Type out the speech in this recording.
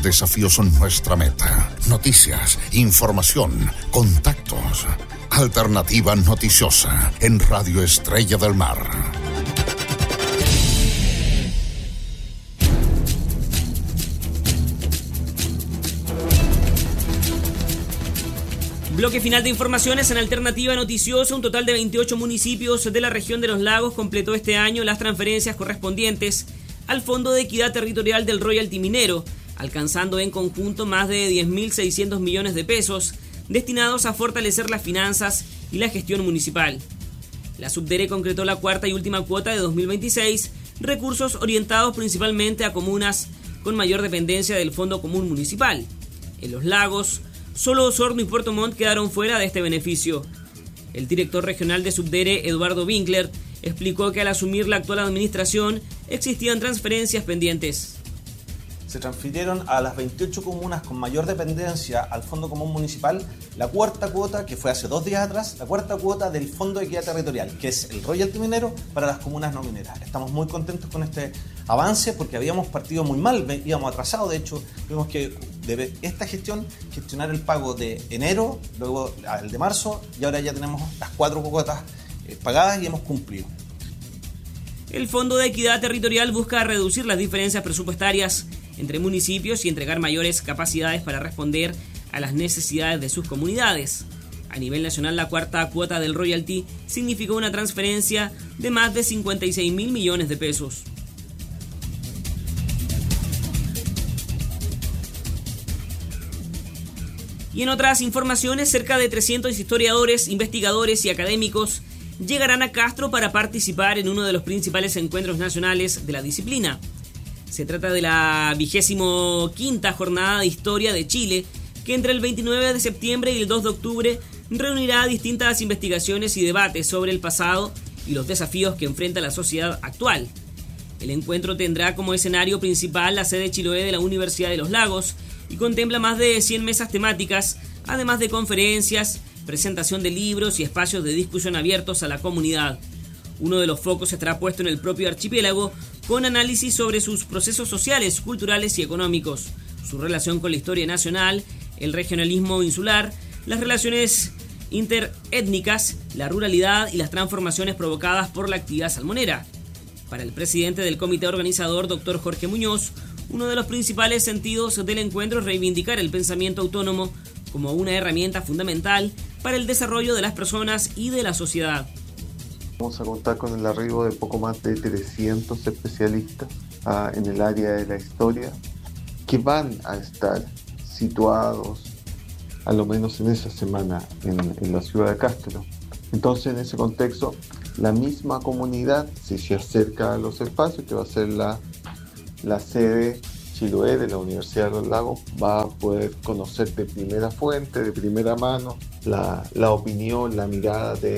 desafíos son nuestra meta. Noticias, información, contactos. Alternativa Noticiosa en Radio Estrella del Mar. Bloque final de informaciones en Alternativa Noticiosa. Un total de 28 municipios de la región de los lagos completó este año las transferencias correspondientes al Fondo de Equidad Territorial del Royalty Minero, alcanzando en conjunto más de 10.600 millones de pesos destinados a fortalecer las finanzas y la gestión municipal. La Subdere concretó la cuarta y última cuota de 2026, recursos orientados principalmente a comunas con mayor dependencia del Fondo Común Municipal. En los lagos, solo Osorno y Puerto Montt quedaron fuera de este beneficio. El director regional de Subdere, Eduardo Winkler, explicó que al asumir la actual administración existían transferencias pendientes. Se transfirieron a las 28 comunas con mayor dependencia al Fondo Común Municipal la cuarta cuota, que fue hace 2 días atrás, la cuarta cuota del Fondo de Equidad Territorial, que es el royalty minero para las comunas no mineras. Estamos muy contentos con este avance porque habíamos partido muy mal, íbamos atrasados. De hecho, tuvimos que, de esta gestión, gestionar el pago de enero, luego el de marzo, y ahora ya tenemos las 4 cuotas pagadas y hemos cumplido. El Fondo de Equidad Territorial busca reducir las diferencias presupuestarias entre municipios y entregar mayores capacidades para responder a las necesidades de sus comunidades. A nivel nacional, la cuarta cuota del royalty significó una transferencia de más de 56.000 millones de pesos. Y en otras informaciones, cerca de 300 historiadores, investigadores y académicos llegarán a Castro para participar en uno de los principales encuentros nacionales de la disciplina. Se trata de la 25ª Jornada de Historia de Chile, que entre el 29 de septiembre y el 2 de octubre reunirá distintas investigaciones y debates sobre el pasado y los desafíos que enfrenta la sociedad actual. El encuentro tendrá como escenario principal la sede Chiloé de la Universidad de los Lagos y contempla más de 100 mesas temáticas, además de conferencias, presentación de libros y espacios de discusión abiertos a la comunidad. Uno de los focos estará puesto en el propio archipiélago, con análisis sobre sus procesos sociales, culturales y económicos, su relación con la historia nacional, el regionalismo insular, las relaciones interétnicas, la ruralidad y las transformaciones provocadas por la actividad salmonera. Para el presidente del comité organizador, doctor Jorge Muñoz, uno de los principales sentidos del encuentro es reivindicar el pensamiento autónomo como una herramienta fundamental para el desarrollo de las personas y de la sociedad. Vamos a contar con el arribo de poco más de 300 especialistas en el área de la historia que van a estar situados a lo menos en esa semana en la ciudad de Castro. Entonces, en ese contexto, la misma comunidad, si se acerca a los espacios, que va a ser la sede Chiloé de la Universidad de los Lagos, va a poder conocer de primera fuente, de primera mano, la opinión, la mirada de